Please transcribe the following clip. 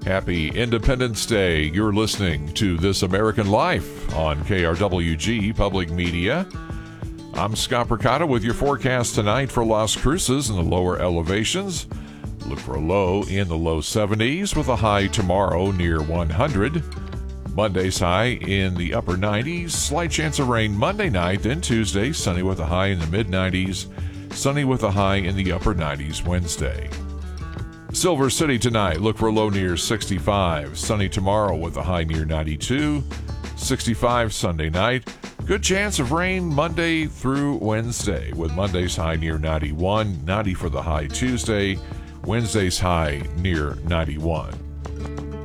Happy Independence Day. You're listening to This American Life on KRWG Public Media. I'm Scott Percotta with your forecast tonight for Las Cruces in the lower elevations. Look for a low in the low 70s with a high tomorrow near 100. Monday's high in the upper 90s. Slight chance of rain Monday night, then Tuesday, sunny with a high in the mid-90s. Sunny with a high in the upper 90s Wednesday. Silver City tonight, look for a low near 65. Sunny tomorrow with a high near 92. 65 Sunday night. Good chance of rain Monday through Wednesday, with Monday's high near 91. 90 for the high Tuesday. Wednesday's high near 91.